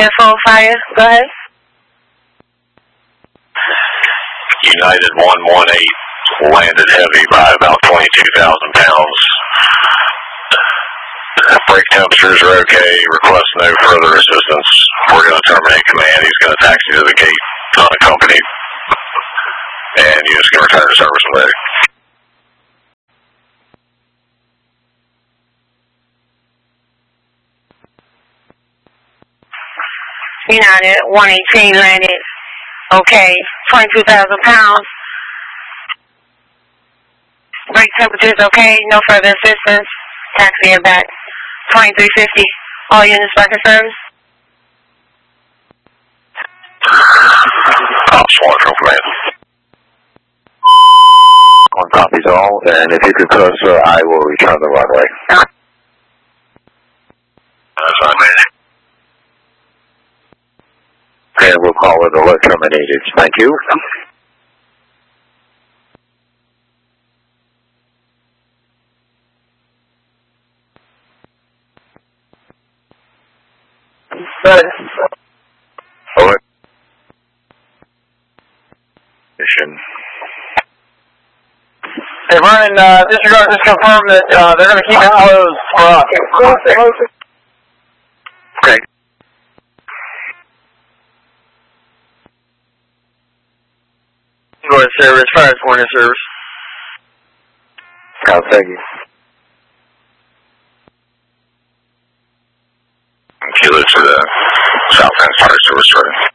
Info fire, go ahead. United 118 landed heavy by about 22,000 pounds. Brake temperatures are okay. Request no further assistance. We're going to terminate command. He's going to taxi to the gate unaccompanied. And unit's going to return to service and ready. United 118 landed. Okay, 22,000 pounds. Brake temperatures okay. No further assistance. Taxi it back. 2350. All units back in service. Sworn from command. One copies all, and if you could close, sir, I will return the runway. That's fine, man. And we'll call it alert terminated. Thank you. Alert. Mission. Hey, Vernon, disregard, just confirm that they're going to keep it closed for us. Okay. Go to service, fire point of service. Thank you. Kilo to the south end fire service.